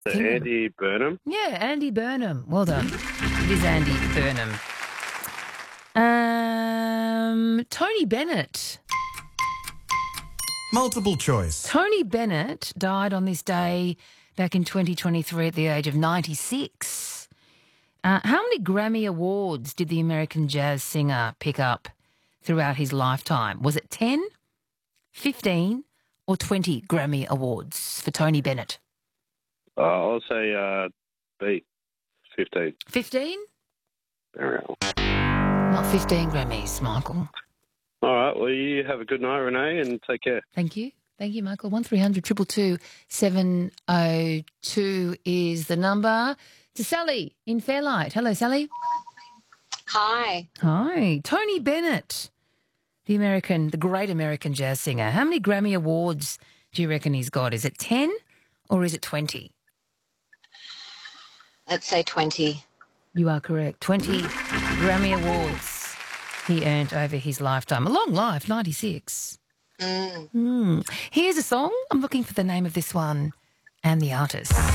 So Andy Burnham. Yeah, Andy Burnham. Well done. It is Andy Burnham. Tony Bennett. Multiple choice. Tony Bennett died on this day back in 2023 at the age of 96. How many Grammy Awards did the American jazz singer pick up throughout his lifetime? Was it 10, 15 or 20 Grammy Awards for Tony Bennett? I'll say B, 15. 15? There we go. Not 15 Grammys, Michael. All right. Well, you have a good night, Renee, and take care. Thank you. Thank you, Michael. 1300 222 702 is the number. To Sally in Fairlight. Hello, Sally. Hi. Hi. Tony Bennett, the great American jazz singer. How many Grammy Awards do you reckon he's got? Is it 10 or is it 20? Let's say 20. You are correct. 20 Grammy Awards he earned over his lifetime. A long life, 96. Here's a song. I'm looking for the name of this one and the artist.